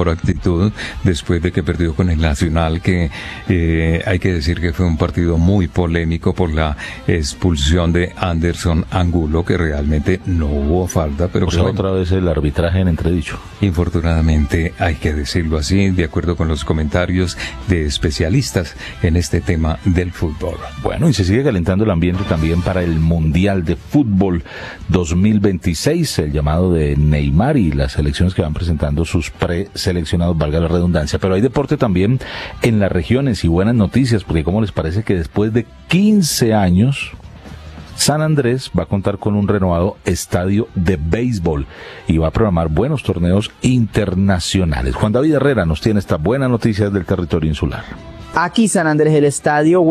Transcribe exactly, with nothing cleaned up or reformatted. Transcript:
mejor actitud después de que perdió con el Nacional, que eh, hay que decir que fue un partido muy polémico por la expulsión de Anderson Angulo, que realmente no hubo falta, pero o sea, bueno, otra vez el arbitraje en entredicho. Infortunadamente hay que decirlo así, de acuerdo con los comentarios de especialistas en este tema del fútbol. Bueno, y se sigue calentando el ambiente también para el Mundial de Fútbol dos mil veintiséis, el llamado de Neymar y las selecciones que van presentando sus preseleccionados, valga la redundancia. Pero hay deporte también en las regiones y buenas noticias, porque ¿cómo les parece que después de quince años San Andrés va a contar con un renovado estadio de béisbol y va a programar buenos torneos internacionales? Juan David Herrera nos tiene esta buena noticia del territorio insular. Aquí San Andrés, el estadio